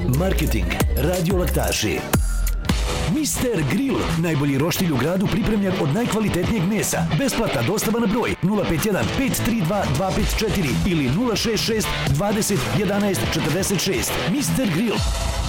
Marketing, radiolaktaši. Mister Grill, najbolji roštilj u gradu pripremljen od najkvalitetnijeg mesa. Besplatna dostava na broj 051 532 254 ili 066 20 11 46. Mister Grill.